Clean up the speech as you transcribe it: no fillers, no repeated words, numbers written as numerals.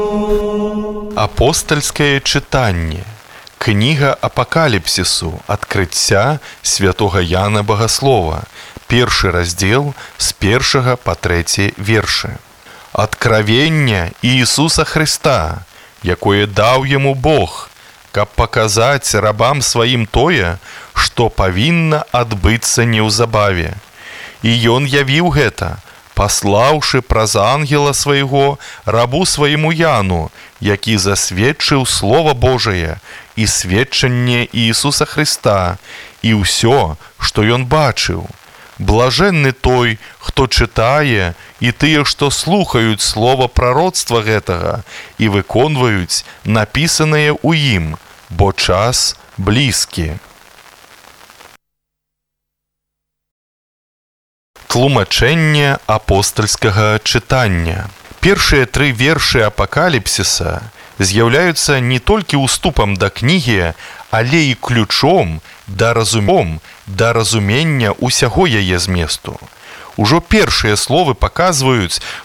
Апостальскае чытанне. Кніга Апакаліпсісу. Адкрыцця святога Яна Багаслова. Першы раздзел з 1 па 3 вершы. Адкравенне Іісуса Хрыста, якое даў яму Бог, каб паказаць рабам сваім тое, што павінна адбыцца неўзабаве. І ён явіў гэта, паслаўшы праз ангела свайго рабу свайму Яну, які засведчыў Слова Божае і сведчанне Іісуса Хрыста, і ўсё, што ён бачыў. Блажэнны той, хто чытае, і тыя, што слухаюць слова прароцтва гэтага і выконваюць напісанае ў ім, бо час блізкі. Тлумачэнне апостальскага чытання. Першыя 3 вершы Апакаліпсіса з'яўляюцца не толькі ўступам да кнігі, але і ключом да разумення ўсяго яе зместу. Ужо першыя словы паказваюць,